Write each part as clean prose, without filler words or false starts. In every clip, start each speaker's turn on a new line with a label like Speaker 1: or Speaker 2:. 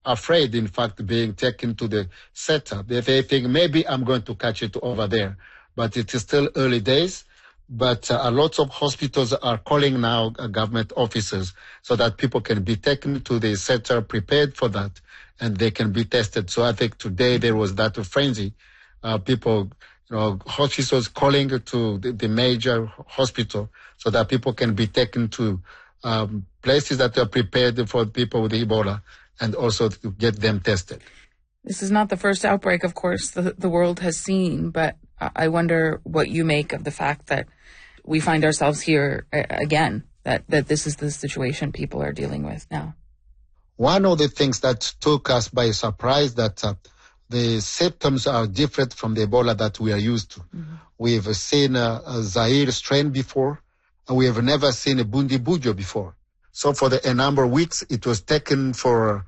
Speaker 1: afraid, in fact, being taken to the center. They think maybe I'm going to catch it over there, but it is still early days. But a lot of hospitals are calling now government officers so that people can be taken to the center prepared for that and they can be tested. So I think today there was that frenzy. People, hospitals calling to the major hospital so that people can be taken to places that are prepared for people with Ebola and also to get them tested.
Speaker 2: This is not the first outbreak, of course, the world has seen, but I wonder what you make of the fact that we find ourselves here again, that this is the situation people are dealing with now.
Speaker 1: One of the things that took us by surprise that the symptoms are different from the Ebola that we are used to. Mm-hmm. We've seen a Zaire strain before, and we have never seen a Bundibugyo before. So for a number of weeks, it was taken for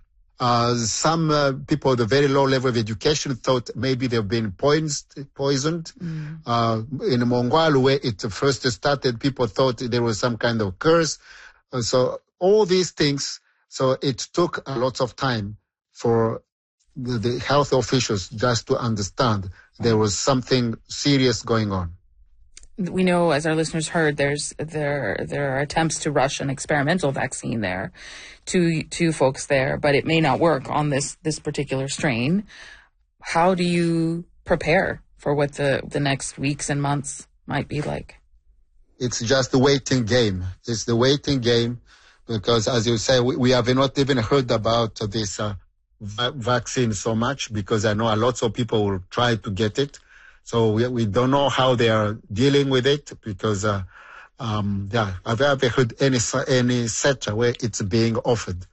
Speaker 1: some people with a very low level of education thought maybe they've been poisoned. In Mongwalu, where it first started, people thought there was some kind of curse. So all these things, so it took a lot of time for the health officials just to understand there was something serious going on.
Speaker 2: We know, as our listeners heard, there are attempts to rush an experimental vaccine there to folks there, but it may not work on this particular strain. How do you prepare for what the next weeks and months might be like?
Speaker 1: It's just the waiting game. It's the waiting game because, as you say, we have not even heard about this vaccine so much because I know a lot of people will try to get it. So we don't know how they are dealing with it because, I've never heard any sector where it's being offered.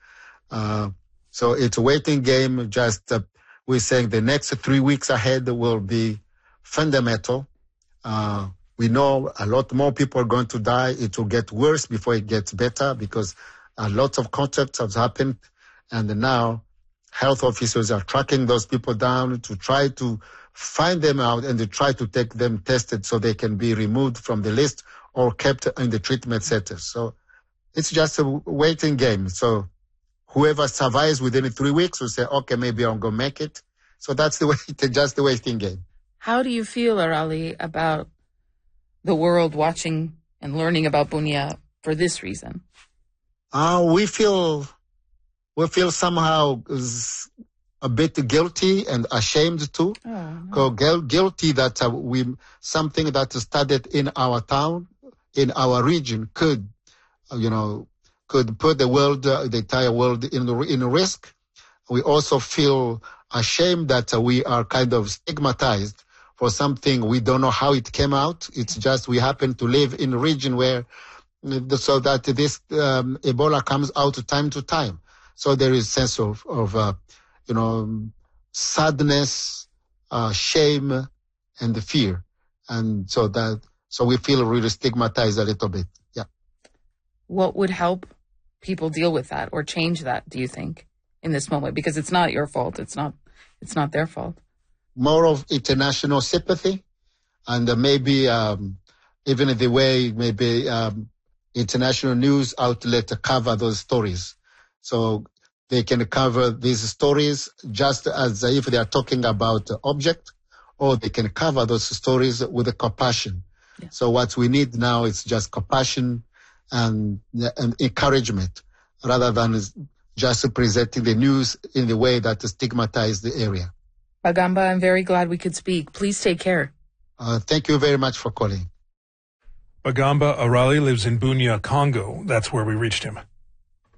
Speaker 1: So it's a waiting game. Just we're saying the next 3 weeks ahead will be fundamental. We know a lot more people are going to die. It will get worse before it gets better because a lot of contacts have happened, and now health officers are tracking those people down to try to find them out and to try to take them tested so they can be removed from the list or kept in the treatment centers. So it's just a waiting game. So whoever survives within 3 weeks will say, okay, maybe I'm going to make it. So that's just the waiting game.
Speaker 2: How do you feel, Arali, about the world watching and learning about Bunia for this reason?
Speaker 1: We feel somehow a bit guilty and ashamed too. Guilty that something that started in our town, in our region, could put the entire world in risk. We also feel ashamed that we are kind of stigmatized for something we don't know how it came out. It's just we happen to live in a region where so that this Ebola comes out time to time. So there is a sense of sadness, shame, and fear. And so we feel really stigmatized a little bit. Yeah.
Speaker 2: What would help people deal with that or change that, do you think, in this moment? Because it's not your fault. It's not their fault.
Speaker 1: More of international sympathy and maybe even the way maybe international news outlet cover those stories. So they can cover these stories just as if they are talking about the object, or they can cover those stories with a compassion. Yeah. So what we need now is just compassion and encouragement rather than just presenting the news in the way that stigmatizes the area.
Speaker 2: Bagamba, I'm very glad we could speak. Please take care.
Speaker 1: Thank you very much for calling.
Speaker 3: Bagamba Arali lives in Bunia, Congo. That's where we reached him.